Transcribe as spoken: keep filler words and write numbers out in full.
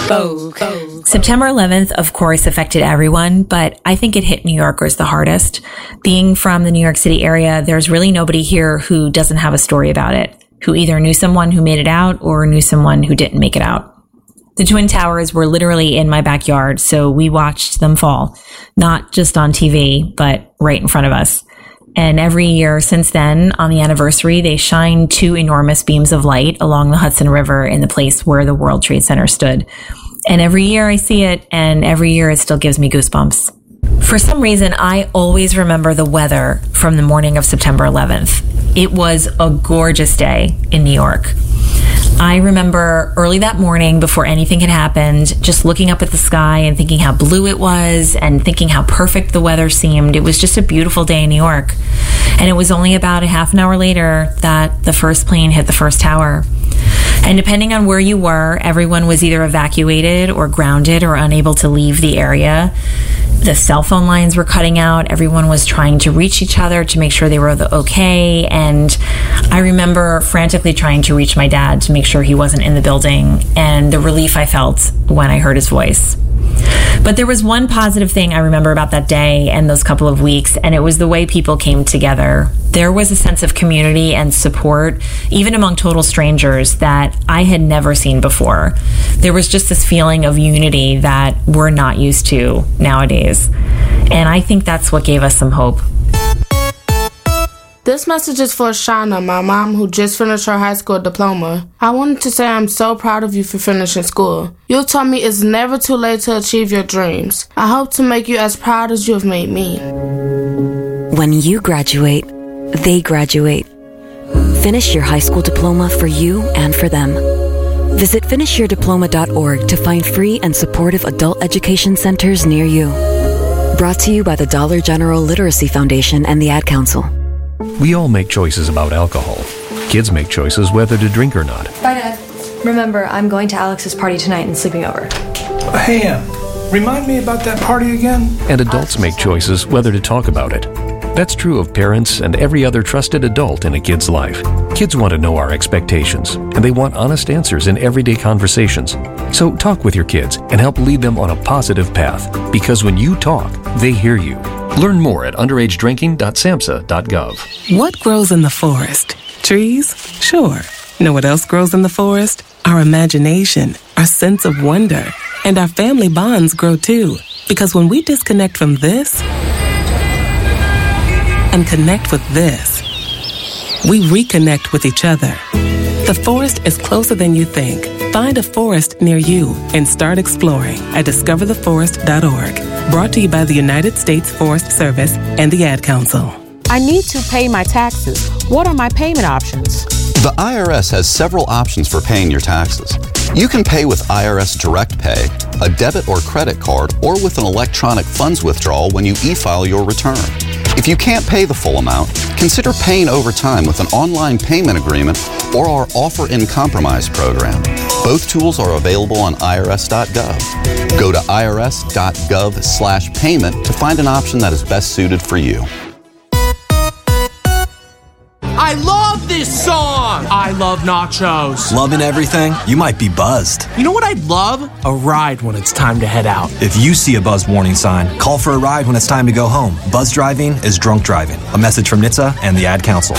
Vogue. September eleventh, of course, affected everyone, but I think it hit New Yorkers the hardest. Being from the New York City area, there's really nobody here who doesn't have a story about it, who either knew someone who made it out or knew someone who didn't make it out. The Twin Towers were literally in my backyard, so we watched them fall, not just on T V, but right in front of us. And every year since then, on the anniversary, they shine two enormous beams of light along the Hudson River in the place where the World Trade Center stood. And every year I see it, and every year it still gives me goosebumps. For some reason, I always remember the weather from the morning of September eleventh. It was a gorgeous day in New York. I remember early that morning, before anything had happened, just looking up at the sky and thinking how blue it was and thinking how perfect the weather seemed. It was just a beautiful day in New York. And it was only about a half an hour later that the first plane hit the first tower. And depending on where you were, everyone was either evacuated or grounded or unable to leave the area. The cell phone lines were cutting out. Everyone was trying to reach each other to make sure they were okay. And I remember frantically trying to reach my dad to make sure he wasn't in the building, and the relief I felt when I heard his voice. But there was one positive thing I remember about that day and those couple of weeks, and it was the way people came together. There was a sense of community and support, even among total strangers, that I had never seen before. There was just this feeling of unity that we're not used to nowadays. And I think that's what gave us some hope. This message is for Shauna, my mom, who just finished her high school diploma. I wanted to say I'm so proud of you for finishing school. You taught me it's never too late to achieve your dreams. I hope to make you as proud as you have made me. When you graduate, they graduate. Finish your high school diploma for you and for them. Visit finish your diploma dot org to find free and supportive adult education centers near you. Brought to you by the Dollar General Literacy Foundation and the Ad Council. We all make choices about alcohol. Kids make choices whether to drink or not. Bye, Dad. Remember, I'm going to Alex's party tonight and sleeping over. Hey, Em, remind me about that party again? And adults make choices whether to talk about it. That's true of parents and every other trusted adult in a kid's life. Kids want to know our expectations, and they want honest answers in everyday conversations. So talk with your kids and help lead them on a positive path, because when you talk, they hear you. Learn more at underage drinking dot samhsa dot gov. What grows in the forest? Trees? Sure. Know what else grows in the forest? Our imagination, our sense of wonder, and our family bonds grow too. Because when we disconnect from this and connect with this, we reconnect with each other. The forest is closer than you think. Find a forest near you and start exploring at discover the forest dot org. Brought to you by the United States Forest Service and the Ad Council. I need to pay my taxes. What are my payment options? The I R S has several options for paying your taxes. You can pay with I R S Direct Pay, a debit or credit card, or with an electronic funds withdrawal when you e-file your return. If you can't pay the full amount, consider paying over time with an online payment agreement or our Offer in Compromise program. Both tools are available on I R S dot gov. Go to I R S dot gov slash payment to find an option that is best suited for you. I love this song! I love nachos. Loving everything? You might be buzzed. You know what I'd love? A ride when it's time to head out. If you see a buzz warning sign, call for a ride when it's time to go home. Buzz driving is drunk driving. A message from N H T S A and the Ad Council.